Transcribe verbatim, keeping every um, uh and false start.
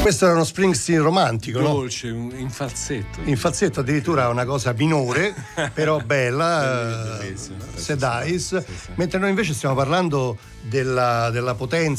Questo era uno Springsteen romantico, dolce, no? in falsetto. In falsetto addirittura una cosa minore, però bella, bellissimo, bellissimo. Sedais, Sì, sì. mentre noi invece stiamo parlando della, della potenza